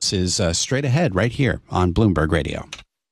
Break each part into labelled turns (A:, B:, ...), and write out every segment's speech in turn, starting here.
A: This is Straight Ahead right here on Bloomberg Radio.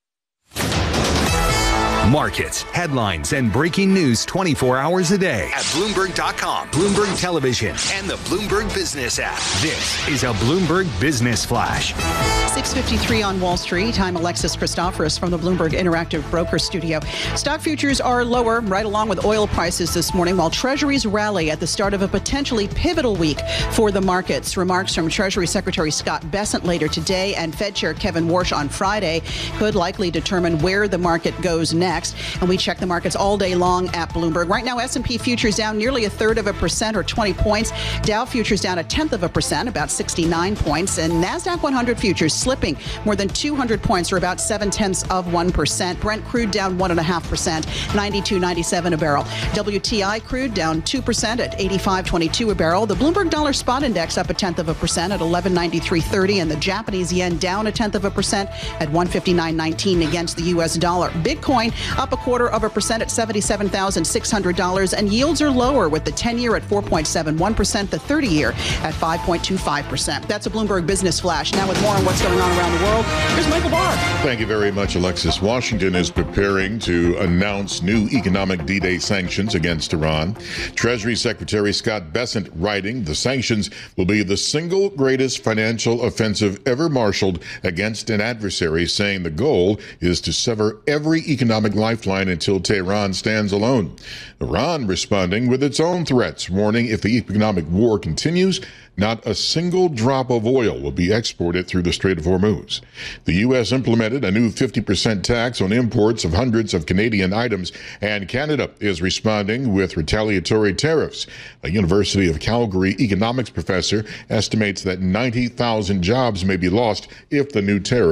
B: Markets, headlines, and breaking news 24 hours a day at Bloomberg.com, Bloomberg Television, and the Bloomberg Business app. This is a Bloomberg Business Flash.
C: 6:53 on Wall Street. I'm Alexis Christoforous from the Bloomberg Interactive Broker Studio. Stock futures are lower, right along with oil prices this morning, while Treasuries rally at the start of a potentially pivotal week for the markets. Remarks from Treasury Secretary Scott Bessent later today and Fed Chair Kevin Warsh on Friday could likely determine where the market goes next. And we check the markets all day long at Bloomberg. Right now, S&P futures down nearly 1/3% or 20 points. Dow futures down 1/10%, about 69 points. And NASDAQ 100 futures slipping more than 200 points or about 0.7%. Brent crude down 1.5%, 92.97 a barrel. WTI crude down 2% at 85.22 a barrel. The Bloomberg Dollar Spot Index up 0.1% at 1193.30. And the Japanese yen down 0.1% at 159.19 against the U.S. dollar. Bitcoin up 0.25% at $77,600, and yields are lower with the 10-year at 4.71%, the 30-year at 5.25%. That's a Bloomberg Business Flash. Now with more on what's going on around the world, here's Michael Barr.
D: Thank you very much, Alexis. Washington is preparing to announce new economic D-Day sanctions against Iran. Treasury Secretary Scott Bessent writing, the sanctions will be the single greatest financial offensive ever marshaled against an adversary, saying the goal is to sever every economic lifeline until Tehran stands alone. Iran responding with its own threats, warning if the economic war continues, not a single drop of oil will be exported through the Strait of Hormuz. The U.S. implemented a new 50% tax on imports of hundreds of Canadian items, and Canada is responding with retaliatory tariffs. A University of Calgary economics professor estimates that 90,000 jobs may be lost if the new tariffs